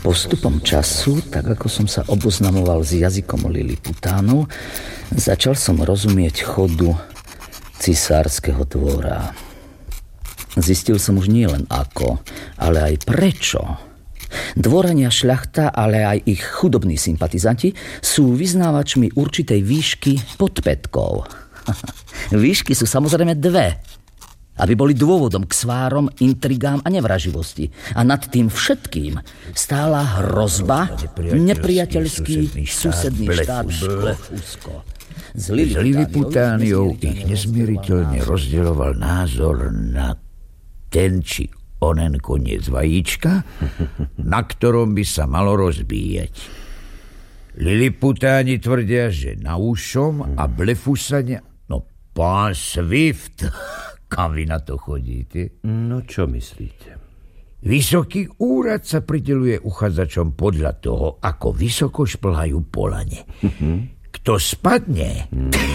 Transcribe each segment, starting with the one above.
Postupom času, tak ako som sa oboznamoval s jazykom Liliputánu, začal som rozumieť chodu cisárskeho dvora. Zistil som už nie len ako, ale aj prečo. Dvorania šľachta, ale aj ich chudobní sympatizanti sú vyznávačmi určitej výšky pod pätkou. Výšky sú samozrejme dve, aby boli dôvodom k svárom, intrigám a nevraživosti. A nad tým všetkým stála hrozba nepriateľský susedný štát Blefúsko. S Liliputániou ich nezmieriteľne rozdeľoval názor na ten či onen koniec vajíčka, na ktorom by sa malo rozbíjať. Liliputáni tvrdia, že na Ušom a Blefusania... No, pán Swift, kam vy na to chodíte? No, čo myslíte? Vysoký úrad sa prideľuje uchádzačom podľa toho, ako vysoko šplhajú polane. Kto spadne,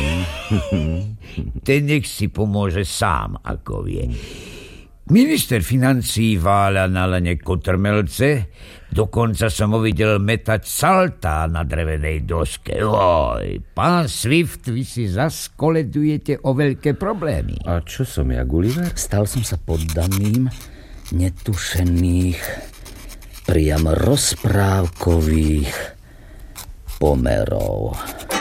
ten nech si pomôže sám, ako vie. Minister financií váľa na lane kotrmelce, dokonca som ho videl metať saltá na drevenej doske. Oj, pán Swift, vy si zas koledujete o veľké problémy. A čo som ja, Gulliver? Stal som sa poddaným netušených, priam rozprávkových pomerov.